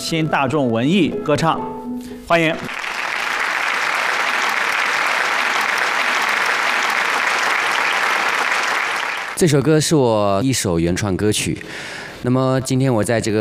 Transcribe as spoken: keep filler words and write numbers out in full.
新大众文艺歌唱，欢迎。 这首歌是我一首原创歌曲。那么今天我在这个